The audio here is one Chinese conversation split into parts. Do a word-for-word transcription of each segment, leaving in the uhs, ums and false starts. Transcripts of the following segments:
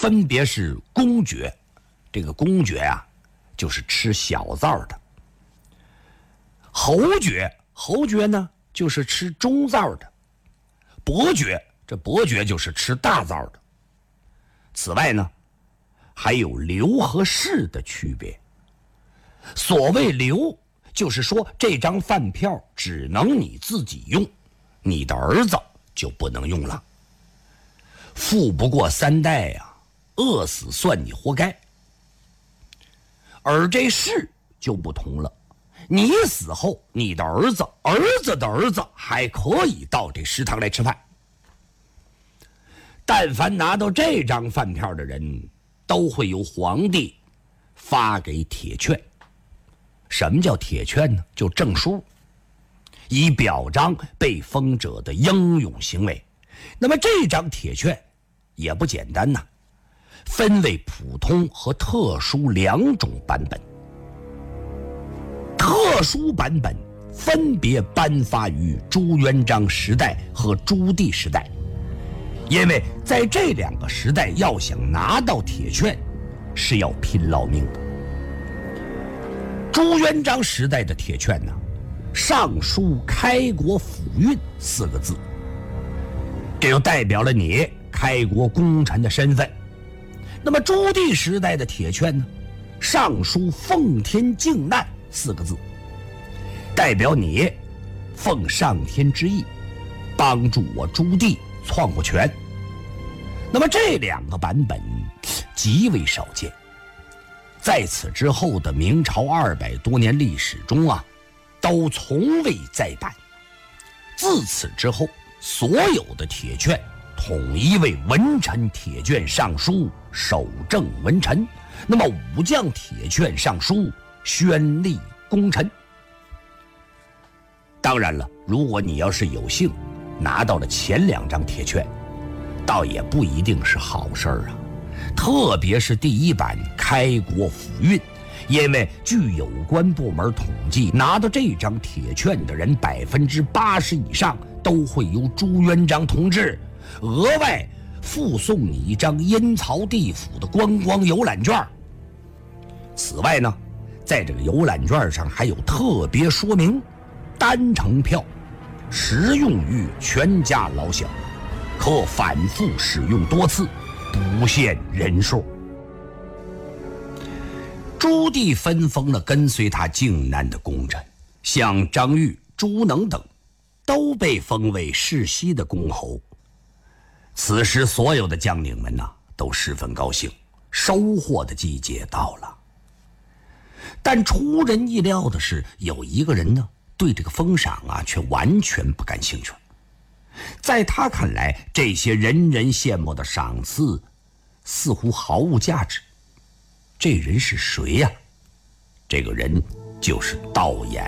分别是公爵，这个公爵啊，就是吃小灶的；侯爵，侯爵呢就是吃中灶的；伯爵，这伯爵就是吃大灶的。此外呢，还有流和士的区别。所谓流，就是说这张饭票只能你自己用，你的儿子就不能用了。富不过三代呀、啊，饿死算你活该。而这士就不同了，你死后，你的儿子、儿子的儿子还可以到这食堂来吃饭。但凡拿到这张饭票的人，都会由皇帝发给铁券。什么叫铁券呢？就证书，以表彰被封者的英勇行为。那么这张铁券也不简单呐，分为普通和特殊两种版本。特殊版本分别颁发于朱元璋时代和朱棣时代，因为在这两个时代要想拿到铁券是要拼老命的。朱元璋时代的铁券呢，上书开国府运四个字，这就代表了你开国功臣的身份。那么朱棣时代的铁券呢，上书奉天靖难四个字，代表你奉上天之意，帮助我朱棣篡过权。那么这两个版本极为少见，在此之后的明朝二百多年历史中啊，都从未再版。自此之后，所有的铁券统一为文臣铁券上书守正文臣，那么武将铁券上书宣立功臣。当然了，如果你要是有幸拿到了前两张铁券，倒也不一定是好事儿啊。特别是第一版开国府运，因为据有关部门统计，拿到这张铁券的人百分之八十以上都会由朱元璋同志额外附送你一张阴曹地府的观光游览券。此外呢，在这个游览券上还有特别说明，单程票适用于全家老小，可反复使用多次，不限人数。朱棣分封了跟随他靖难的功臣，像张玉、朱能等，都被封为世袭的公侯。此时所有的将领们呐，都十分高兴，收获的季节到了。但出人意料的是，有一个人呢，对这个封赏啊，却完全不感兴趣。在他看来，这些人人羡慕的赏赐似乎毫无价值。这人是谁呀、啊？这个人就是道衍。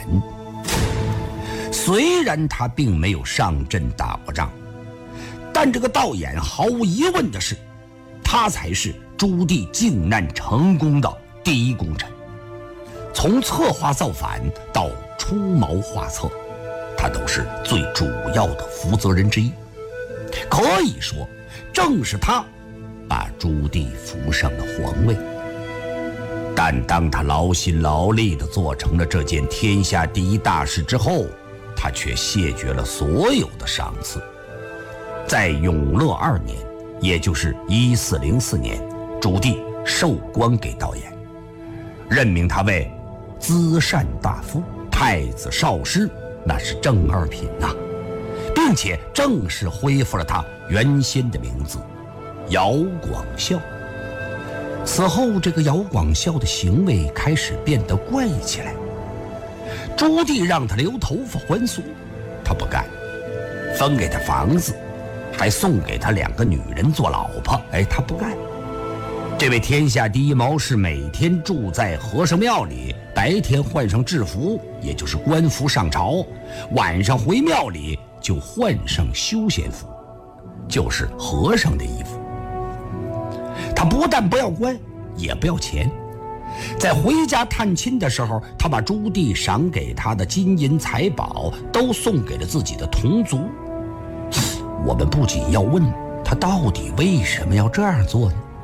虽然他并没有上阵打过仗，但这个道衍毫无疑问的是，他才是朱棣靖难成功的第一功臣。从策划造反到出谋划策，他都是最主要的负责人之一。可以说，正是他把朱棣扶上了皇位。但当他劳心劳力地做成了这件天下第一大事之后，他却谢绝了所有的赏赐。在永乐二年，也就是一四零四年，朱棣授官给道衍，任命他为资善大夫、太子少师，那是正二品呐、啊，并且正式恢复了他原先的名字姚广孝。此后，这个姚广孝的行为开始变得怪异起来。朱棣让他留头发还俗，他不干；分给他房子，还送给他两个女人做老婆，哎，他不干。这位天下第一谋士每天住在和尚庙里，白天换上制服，也就是官服上朝，晚上回庙里就换上休闲服，就是和尚的衣服。他不但不要官，也不要钱。在回家探亲的时候，他把朱棣赏给他的金银财宝都送给了自己的同族。我们不仅要问他到底为什么要这样做呢？